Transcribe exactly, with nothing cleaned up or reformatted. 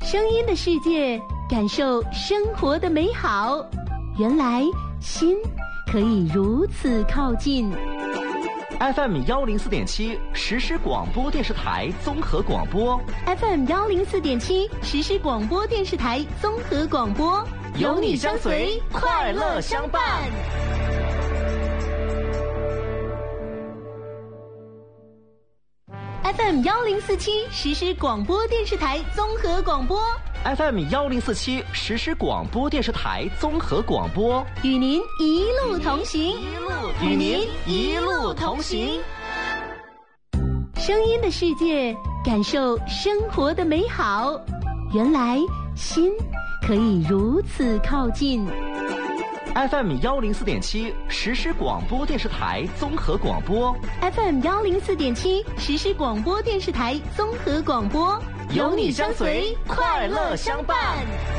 声音的世界，感受生活的美好。原来心可以如此靠近。 F M 幺零四点七实时广播电视台综合广播 ，F M 幺零四点七实时广播电视台综合广播， 有你相随，快乐相伴。 F M 幺零四七实时广播电视台综合广播 ，F M 幺零四七实时广播电视台综合广播， 与您一路同行， 与您一路同行。 声音的世界，感受生活的美好。原来心可以如此靠近。 F M 幺零四点七实时广播电视台综合广播 ，F M 幺零四点七实时广播电视台综合广播， 有你相随，快乐相伴。